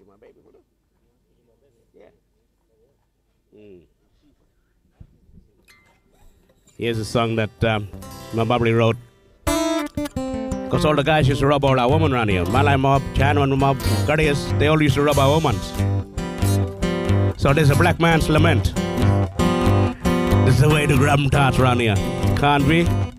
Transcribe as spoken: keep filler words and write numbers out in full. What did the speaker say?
you my baby, brother. Yeah. Mm. Here's a song that um, my bubbly wrote. Because all the guys used to rub all our women around here. Malay mob, Chinaman mob, Kurdish, they all used to rub our women. So there's a black man's lament. This is the way to grab them tarts around here. Can't we?